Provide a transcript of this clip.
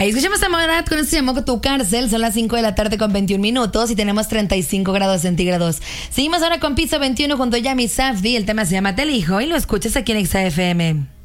Ahí escuchamos a Morat con este llamó Tu Cárcel. Son las 5 de la tarde con 21 minutos y tenemos 35 grados centígrados. Seguimos ahora con Piso 21 junto a Yami Safdie. El tema se llama Te elijo y lo escuchas aquí en XFM.